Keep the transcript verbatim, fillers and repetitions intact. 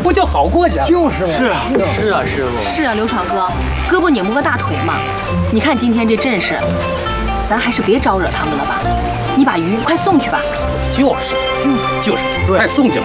不就好过去了？ 就是是啊，是啊，师傅。 是啊，刘闯哥，胳膊拧不过大腿嘛。你看今天这阵势，咱还是别招惹他们了吧。你把鱼快送去吧。 就是，就是，快送去吧。